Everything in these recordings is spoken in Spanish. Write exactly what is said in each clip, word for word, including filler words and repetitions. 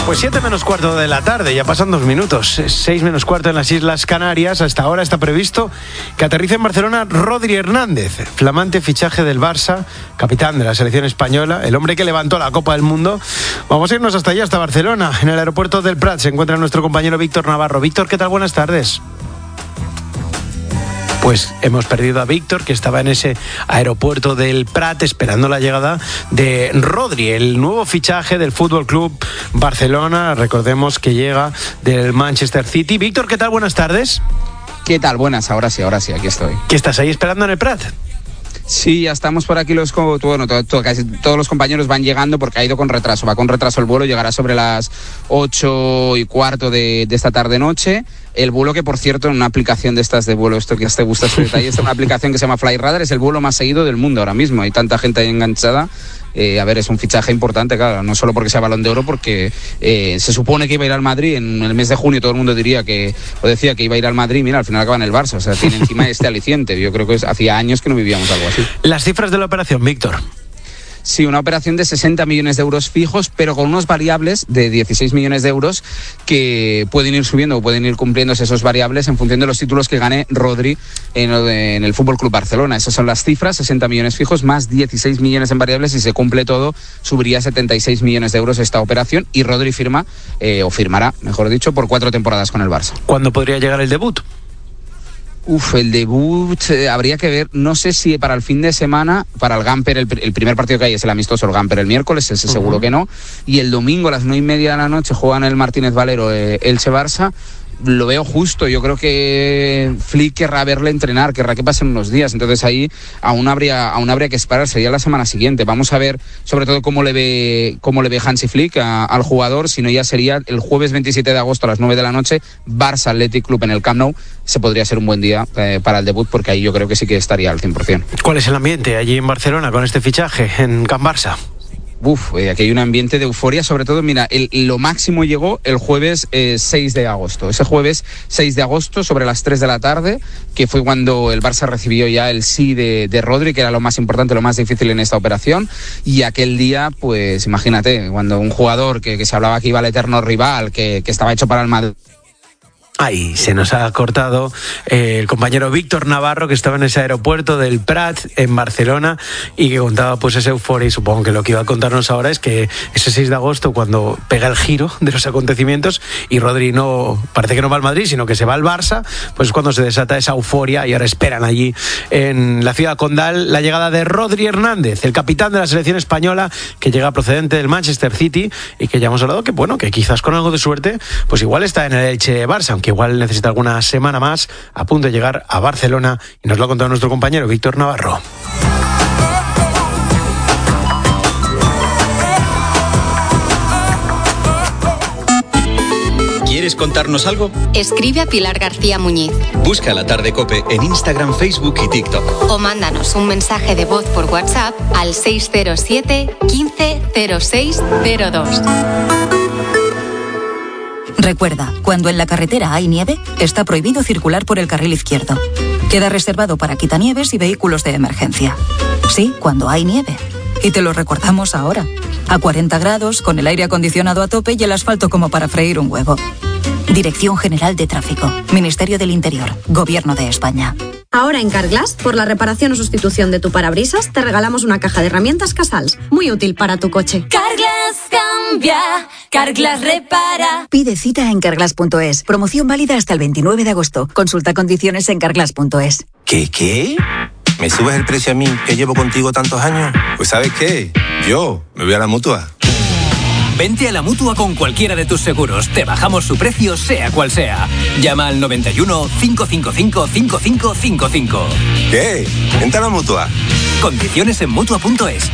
Pues siete menos cuarto de la tarde, ya pasan dos minutos. seis menos cuarto en las Islas Canarias. Hasta ahora está previsto que aterrice en Barcelona Rodri Hernández, flamante fichaje del Barça, capitán de la selección española, el hombre que levantó la Copa del Mundo. Vamos a irnos hasta allá, hasta Barcelona. En el aeropuerto del Prat se encuentra nuestro compañero Víctor Navarro. Víctor, ¿qué tal? Buenas tardes. Pues hemos perdido a Víctor, que estaba en ese aeropuerto del Prat esperando la llegada de Rodri, el nuevo fichaje del Fútbol Club Barcelona. Recordemos que llega del Manchester City. Víctor, ¿qué tal? Buenas tardes. ¿Qué tal? Buenas, ahora sí, ahora sí, aquí estoy. ¿Qué estás ahí esperando en el Prat? Sí, ya estamos por aquí, los bueno, todo, todo, casi todos los compañeros van llegando porque ha ido con retraso, va con retraso el vuelo, llegará sobre las ocho y cuarto de, de esta tarde-noche. El vuelo que, por cierto, en una aplicación de estas de vuelo, esto que te gusta este detalle, es una aplicación que se llama Flyradar, es el vuelo más seguido del mundo ahora mismo, hay tanta gente ahí enganchada. Eh, a ver, es un fichaje importante, claro, no solo porque sea Balón de Oro, porque eh, se supone que iba a ir al Madrid en el mes de junio, todo el mundo diría que, o decía que iba a ir al Madrid, mira, al final acaba en el Barça, o sea, tiene encima este aliciente. Yo creo que es, hacía años que no vivíamos algo así. Las cifras de la operación, Víctor. Sí, una operación de sesenta millones de euros fijos, pero con unos variables de dieciséis millones de euros que pueden ir subiendo o pueden ir cumpliéndose esos variables en función de los títulos que gane Rodri en, en el Fútbol Club Barcelona. Esas son las cifras, sesenta millones fijos más dieciséis millones en variables. Si se cumple todo, subiría setenta y seis millones de euros esta operación y Rodri firma, eh, o firmará, mejor dicho, por cuatro temporadas con el Barça. ¿Cuándo podría llegar el debut? Uf, el debut eh, habría que ver, no sé si para el fin de semana, para el Gamper, el, el primer partido que hay es el amistoso, el Gamper el miércoles, ese uh-huh. seguro que no, y el domingo a las nueve y media de la noche juegan el Martínez Valero, eh, Elche-Barça. Lo veo justo, yo creo que Flick querrá verle entrenar, querrá que pasen unos días, entonces ahí aún habría aún habría que esperar, sería la semana siguiente. Vamos a ver sobre todo cómo le ve cómo le ve Hansi Flick a, al jugador, si no ya sería el jueves veintisiete de agosto a las nueve de la noche, Barça Athletic Club en el Camp Nou. Se podría ser un buen día eh, para el debut, porque ahí yo creo que sí que estaría al cien por ciento. ¿Cuál es el ambiente allí en Barcelona con este fichaje en Camp Barça? Uf, eh, aquí hay un ambiente de euforia, sobre todo, mira, el, lo máximo llegó el jueves eh, seis de agosto. Ese jueves seis de agosto, sobre las tres de la tarde, que fue cuando el Barça recibió ya el sí de, de Rodri, que era lo más importante, lo más difícil en esta operación. Y aquel día, pues imagínate, cuando un jugador que, que se hablaba que iba al eterno rival, que, que estaba hecho para el Madrid. Ahí se nos ha cortado eh, el compañero Víctor Navarro, que estaba en ese aeropuerto del Prat en Barcelona y que contaba pues esa euforia, y supongo que lo que iba a contarnos ahora es que ese seis de agosto, cuando pega el giro de los acontecimientos y Rodri no, parece que no va al Madrid, sino que se va al Barça, pues es cuando se desata esa euforia y ahora esperan allí en la ciudad condal la llegada de Rodri Hernández, el capitán de la selección española, que llega procedente del Manchester City y que ya hemos hablado que bueno, que quizás con algo de suerte pues igual está en el Elche Barça, que igual necesita alguna semana más, a punto de llegar a Barcelona, y nos lo ha contado nuestro compañero Víctor Navarro. ¿Quieres contarnos algo? Escribe a Pilar García Muñiz. Busca La Tarde COPE en Instagram, Facebook y TikTok. O mándanos un mensaje de voz por WhatsApp al seis cero siete, quince, cero seis cero dos. Recuerda, cuando en la carretera hay nieve, está prohibido circular por el carril izquierdo. Queda reservado para quitanieves y vehículos de emergencia. Sí, cuando hay nieve. Y te lo recordamos ahora. A cuarenta grados, con el aire acondicionado a tope y el asfalto como para freír un huevo. Dirección General de Tráfico. Ministerio del Interior. Gobierno de España. Ahora en Carglass, por la reparación o sustitución de tu parabrisas, te regalamos una caja de herramientas Casals, muy útil para tu coche. Carglass cambia, Carglass repara. Pide cita en carglass punto es. Promoción válida hasta el veintinueve de agosto. Consulta condiciones en carglass punto es. ¿Qué, qué? ¿Me subes el precio a mí, que llevo contigo tantos años? Pues ¿sabes qué? Yo me voy a la Mutua. Vente a la Mutua con cualquiera de tus seguros. Te bajamos su precio, sea cual sea. Llama al noventa y uno, cinco cinco cinco, cinco cinco cinco cinco. ¿Qué? Vente a la Mutua. Condiciones en Mutua punto es.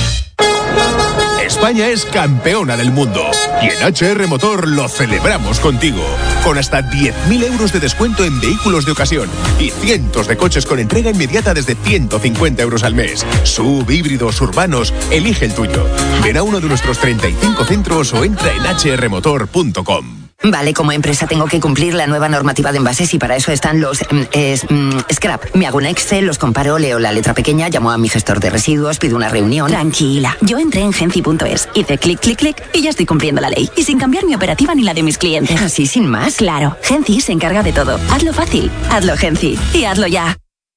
España es campeona del mundo y en H R Motor lo celebramos contigo, con hasta diez mil euros de descuento en vehículos de ocasión y cientos de coches con entrega inmediata desde ciento cincuenta euros al mes. Sub, híbridos, urbanos, elige el tuyo. Ven a uno de nuestros treinta y cinco centros o entra en h r motor punto com. Vale, como empresa tengo que cumplir la nueva normativa de envases y para eso están los eh, es, mm, scrap. Me hago un Excel, los comparo, leo la letra pequeña, llamo a mi gestor de residuos, pido una reunión. Tranquila, yo entré en Genci punto es, hice clic, clic, clic y ya estoy cumpliendo la ley. Y sin cambiar mi operativa ni la de mis clientes. ¿Así sin más? Claro, Genci se encarga de todo. Hazlo fácil, hazlo Genci y hazlo ya.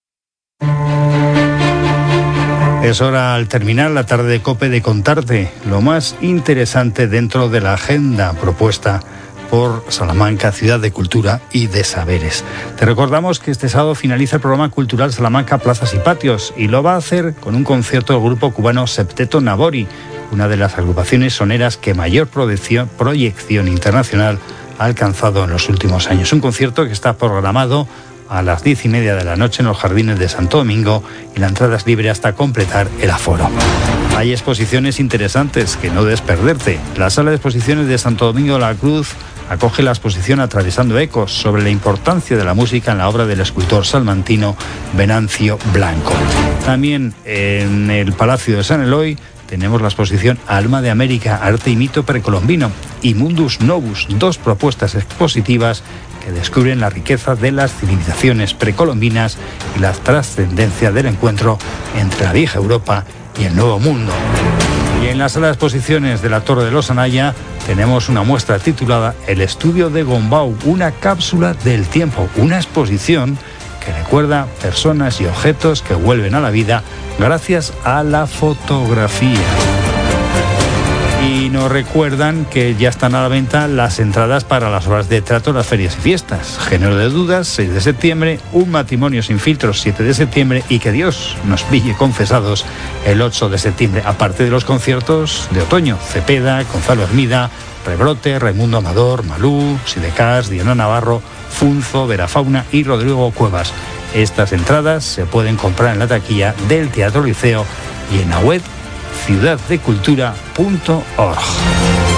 Es hora, al terminar la tarde de COPE, de contarte lo más interesante dentro de la agenda propuesta por Salamanca, Ciudad de Cultura y de Saberes. Te recordamos que este sábado finaliza el programa cultural Salamanca Plazas y Patios y lo va a hacer con un concierto del grupo cubano Septeto Nabori, una de las agrupaciones soneras que mayor proyección, proyección internacional ha alcanzado en los últimos años. Un concierto que está programado a las diez y media de la noche en los jardines de Santo Domingo y la entrada es libre hasta completar el aforo. Hay exposiciones interesantes que no debes perderte. La sala de exposiciones de Santo Domingo de la Cruz acoge la exposición Atravesando Ecos sobre la importancia de la música en la obra del escultor salmantino Venancio Blanco. También en el Palacio de San Eloy tenemos la exposición Alma de América, Arte y Mito Precolombino y Mundus Novus, dos propuestas expositivas que descubren la riqueza de las civilizaciones precolombinas y la trascendencia del encuentro entre la vieja Europa y el Nuevo Mundo. Y en la sala de exposiciones de la Torre de los Anaya tenemos una muestra titulada El estudio de Gombau, una cápsula del tiempo, una exposición que recuerda personas y objetos que vuelven a la vida gracias a la fotografía. Y nos recuerdan que ya están a la venta las entradas para las obras de teatro, las ferias y fiestas. Género de dudas, seis de septiembre, Un matrimonio sin filtros, siete de septiembre y Que Dios nos pille confesados el ocho de septiembre. Aparte de los conciertos de otoño, Cepeda, Gonzalo Hermida, Rebrote, Raimundo Amador, Malú, Sidecas, Diana Navarro, Funzo, Verafauna y Rodrigo Cuevas. Estas entradas se pueden comprar en la taquilla del Teatro Liceo y en la web ciudad de cultura punto org.